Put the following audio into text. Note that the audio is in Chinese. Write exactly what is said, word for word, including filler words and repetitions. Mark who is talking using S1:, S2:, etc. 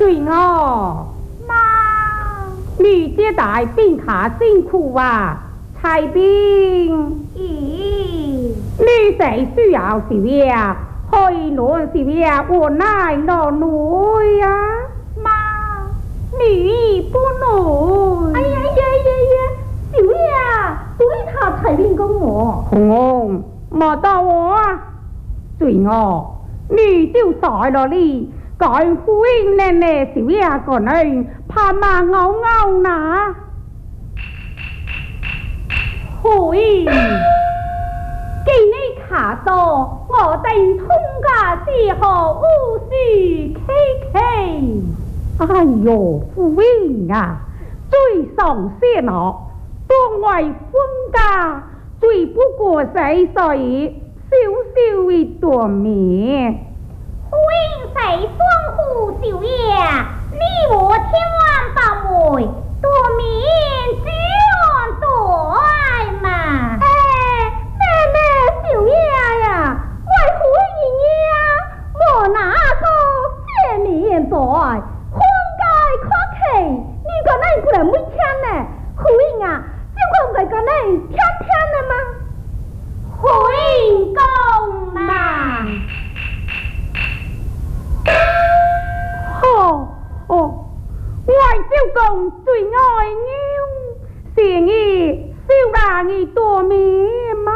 S1: 对我
S2: 妈，
S1: 你这大病卡辛苦啊，才病。
S2: 咦，
S1: 你谁需要是呀？可以论是呀，我奶老女呀。
S2: 妈，
S1: 你不能。
S2: 哎呀呀呀呀，小爷，对他才病跟我。
S1: 红，莫到我啊！对我，你就在了你，改灰奶奶小爷个人，怕嘛咬咬呐？
S2: 会。给你卡到，我等通家之后无事 K K。
S1: 哎呦，夫人啊，最上些了，当为分家，最不过谁谁小小一朵面。
S2: 夫人谁双户小爷，你我千万保媒，多面只按多爱嘛。小爷呀，为何人呀？我哪个这面在荒街夸气？你个那过来没听呢？夫人啊，就讲在个那听听了吗？夫人讲嘛。
S1: 哦哦，外小公最爱鸟，是你小大你多面嘛？